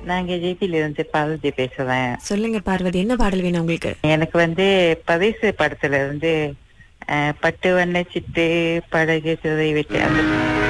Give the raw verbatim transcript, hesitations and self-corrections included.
நாங்க ஜேபில இருந்து பார்வதி பேசுறேன். சொல்லுங்க பார்வதி, என்ன பாடல் வேணும் உங்களுக்கு? எனக்கு வந்து பரிசு படத்துல இருந்து அஹ், பட்டு வண்ண சிட்டு படகு துறை விட்டு அந்த